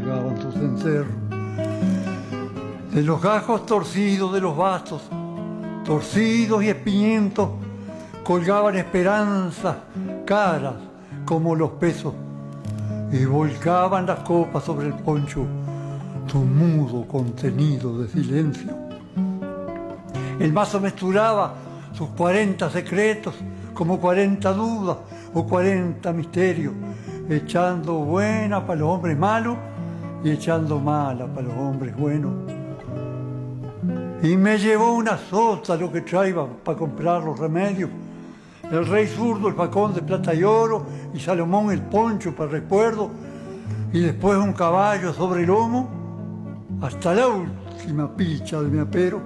colgaban sus cencerros. De los gajos torcidos de los bastos, torcidos y espinientos, colgaban esperanzas caras como los pesos, y volcaban las copas sobre el poncho su mudo contenido de silencio. El mazo mezclaba sus 40 secretos como 40 dudas o 40 misterios, echando buena para los hombres malos y echando mala para los hombres buenos. Y me llevó una sota lo que traía para comprar los remedios. El rey zurdo, el facón de plata y oro, y Salomón el poncho para recuerdo, y después un caballo sobre el lomo, hasta la última picha de mi apero.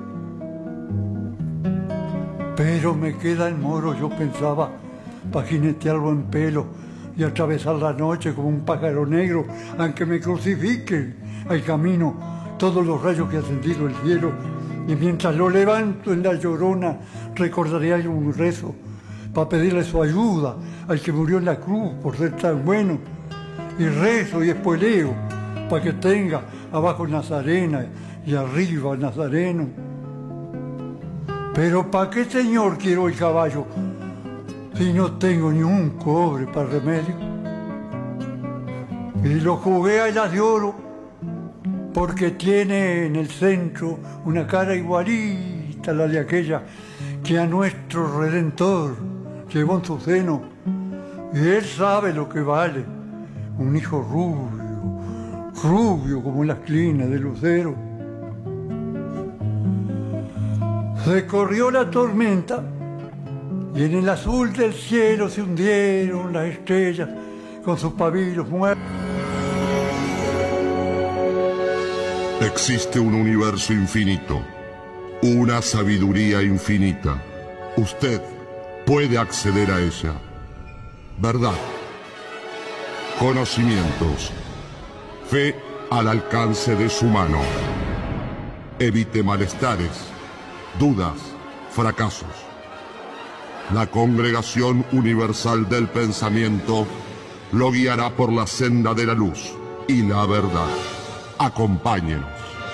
Pero me queda el moro, yo pensaba, para jinetearlo en pelo y atravesar la noche como un pájaro negro, aunque me crucifiquen al camino todos los rayos que ha ascendido el cielo. Y mientras lo levanto en la llorona, recordaré algún rezo para pedirle su ayuda al que murió en la cruz por ser tan bueno. Y rezo y espoeleo para que tenga abajo Nazarena y arriba Nazareno. Pero ¿para qué, señor, quiero el caballo si no tengo ni un cobre para remedio? Y lo jugué a las de oro porque tiene en el centro una cara igualita a la de aquella que a nuestro Redentor llevó en su seno, y él sabe lo que vale un hijo rubio, rubio como las clinas de lucero. Se corrió la tormenta y en el azul del cielo se hundieron las estrellas con sus pabilos muertos. Existe un universo infinito, una sabiduría infinita. Usted puede acceder a ella. Verdad, conocimientos, fe al alcance de su mano. Evite malestares, dudas, fracasos. La Congregación Universal del Pensamiento lo guiará por la senda de la luz y la verdad. Acompáñenos.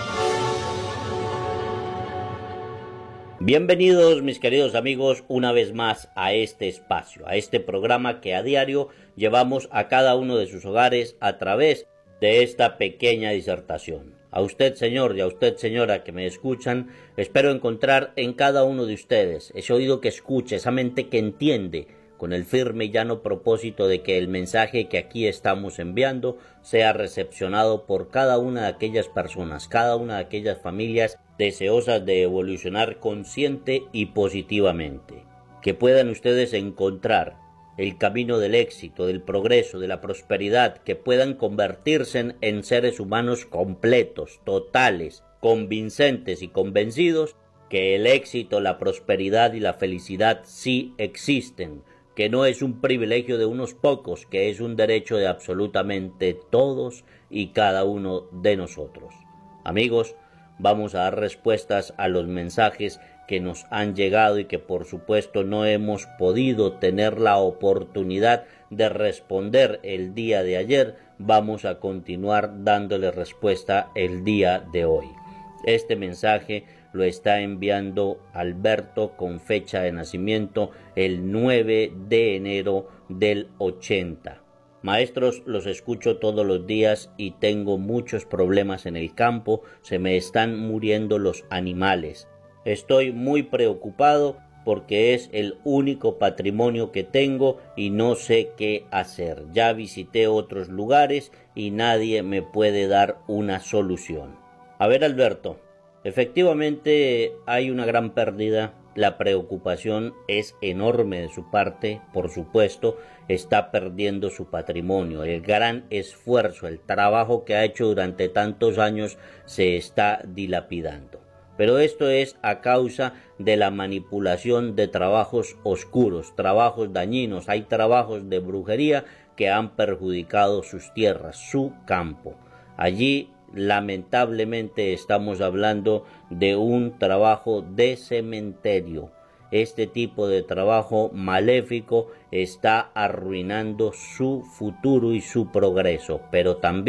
Bienvenidos, mis queridos amigos, una vez más a este espacio, a este programa que a diario llevamos a cada uno de sus hogares a través de esta pequeña disertación. A usted, señor, y a usted, señora, que me escuchan, espero encontrar en cada uno de ustedes ese oído que escucha, esa mente que entiende, con el firme y llano propósito de que el mensaje que aquí estamos enviando sea recepcionado por cada una de aquellas personas, cada una de aquellas familias deseosas de evolucionar consciente y positivamente. Que puedan ustedes encontrar el camino del éxito, del progreso, de la prosperidad, que puedan convertirse en seres humanos completos, totales, convincentes y convencidos que el éxito, la prosperidad y la felicidad sí existen, que no es un privilegio de unos pocos, que es un derecho de absolutamente todos y cada uno de nosotros. Amigos, vamos a dar respuestas a los mensajes que nos han llegado y que por supuesto no hemos podido tener la oportunidad de responder el día de ayer. Vamos a continuar dándole respuesta el día de hoy. Este mensaje lo está enviando Alberto con fecha de nacimiento el 9 de enero del 80. Maestros, los escucho todos los días y tengo muchos problemas en el campo, se me están muriendo los animales. Estoy muy preocupado porque es el único patrimonio que tengo y no sé qué hacer. Ya visité otros lugares y nadie me puede dar una solución. A ver, Alberto, efectivamente hay una gran pérdida. La preocupación es enorme de su parte, por supuesto, está perdiendo su patrimonio. El gran esfuerzo, el trabajo que ha hecho durante tantos años se está dilapidando. Pero esto es a causa de la manipulación de trabajos oscuros, trabajos dañinos. Hay trabajos de brujería que han perjudicado sus tierras, su campo. Allí, lamentablemente, estamos hablando de un trabajo de cementerio. Este tipo de trabajo maléfico está arruinando su futuro y su progreso, pero también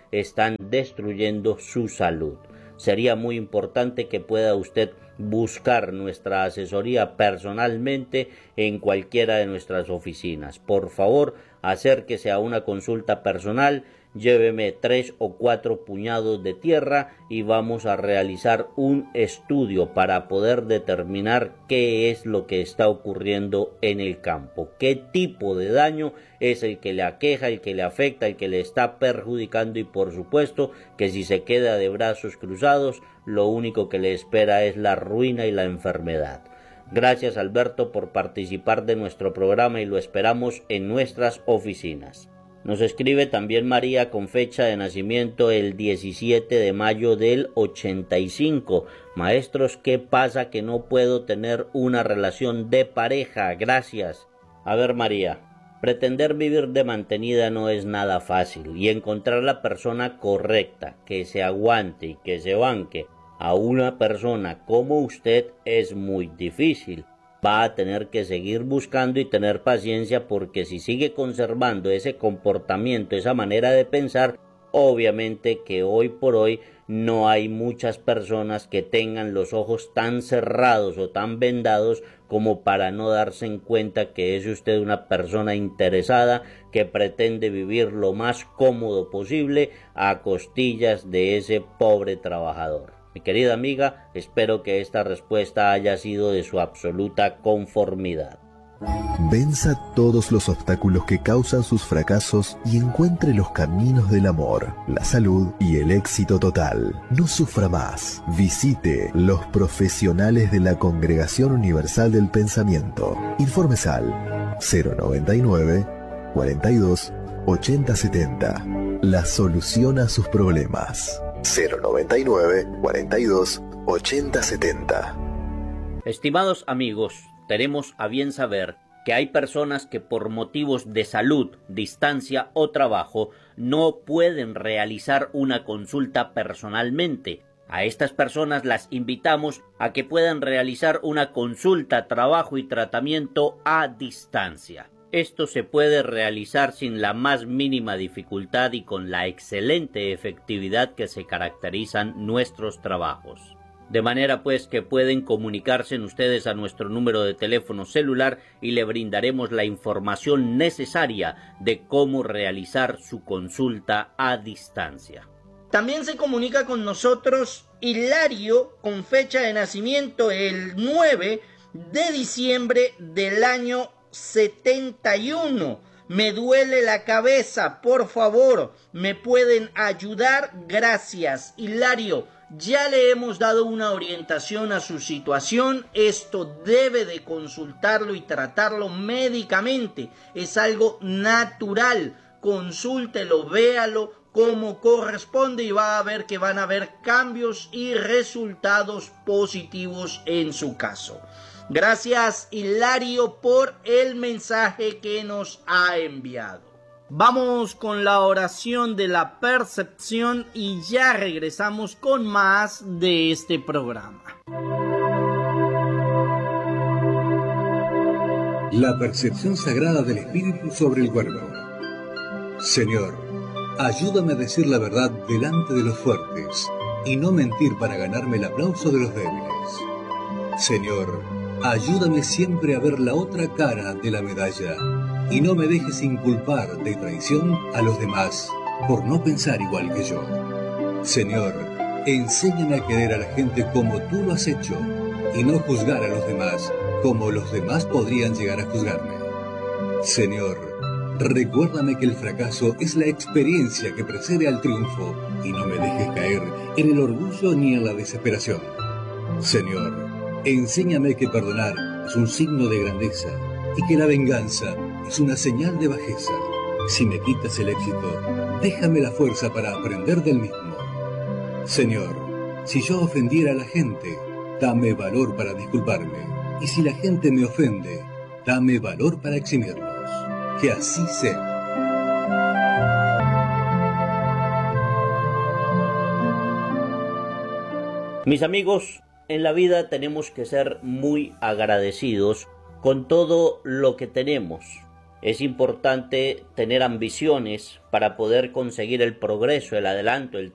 están destruyendo su salud. Sería muy importante que pueda usted buscar nuestra asesoría personalmente en cualquiera de nuestras oficinas. Por favor, acérquese a una consulta personal, lléveme 3 o 4 puñados de tierra y vamos a realizar un estudio para poder determinar qué es lo que está ocurriendo en el campo, qué tipo de daño es el que le aqueja, el que le afecta, el que le está perjudicando, y por supuesto que si se queda de brazos cruzados, lo único que le espera es la ruina y la enfermedad. Gracias, Alberto, por participar de nuestro programa y lo esperamos en nuestras oficinas. Nos escribe también María con fecha de nacimiento el 17 de mayo del 85. Maestros, ¿qué pasa que no puedo tener una relación de pareja? Gracias. A ver, María, pretender vivir de mantenida no es nada fácil, y encontrar la persona correcta, que se aguante y que se banque a una persona como usted es muy difícil. Va a tener que seguir buscando y tener paciencia, porque si sigue conservando ese comportamiento, esa manera de pensar, obviamente que hoy por hoy no hay muchas personas que tengan los ojos tan cerrados o tan vendados como para no darse en cuenta que es usted una persona interesada que pretende vivir lo más cómodo posible a costillas de ese pobre trabajador. Mi querida amiga, espero que esta respuesta haya sido de su absoluta conformidad. Venza todos los obstáculos que causan sus fracasos y encuentre los caminos del amor, la salud y el éxito total. No sufra más. Visite los profesionales de la Congregación Universal del Pensamiento. Informes al 099 42 80 70. La solución a sus problemas. 099 42 80 70. Estimados amigos, tenemos a bien saber que hay personas que por motivos de salud, distancia o trabajo no pueden realizar una consulta personalmente. A estas personas las invitamos a que puedan realizar una consulta, trabajo y tratamiento a distancia. Esto se puede realizar sin la más mínima dificultad y con la excelente efectividad que se caracterizan nuestros trabajos. De manera pues que pueden comunicarse ustedes a nuestro número de teléfono celular y le brindaremos la información necesaria de cómo realizar su consulta a distancia. También se comunica con nosotros Hilario con fecha de nacimiento el 9 de diciembre del año 71. Me duele la cabeza, por favor, ¿me pueden ayudar? Gracias. Hilario, ya le hemos dado una orientación a su situación. Esto debe de consultarlo y tratarlo médicamente. Es algo natural. Consúltelo, véalo como corresponde y va a ver que van a haber cambios y resultados positivos en su caso. Gracias, Hilario, por el mensaje que nos ha enviado. Vamos con la oración de la percepción y ya regresamos con más de este programa. La percepción sagrada del espíritu sobre el cuerpo. Señor, ayúdame a decir la verdad delante de los fuertes y no mentir para ganarme el aplauso de los débiles. Señor, ayúdame siempre a ver la otra cara de la medalla y no me dejes inculpar de traición a los demás por no pensar igual que yo. Señor, enséñame a querer a la gente como tú lo has hecho y no juzgar a los demás como los demás podrían llegar a juzgarme. Señor, recuérdame que el fracaso es la experiencia que precede al triunfo y no me dejes caer en el orgullo ni en la desesperación. Señor, enséñame que perdonar es un signo de grandeza y que la venganza es una señal de bajeza. Si me quitas el éxito, déjame la fuerza para aprender del mismo. Señor, si yo ofendiera a la gente, dame valor para disculparme. Y si la gente me ofende, dame valor para eximirlos. Que así sea. Mis amigos, en la vida tenemos que ser muy agradecidos con todo lo que tenemos. Es importante tener ambiciones para poder conseguir el progreso, el adelanto, el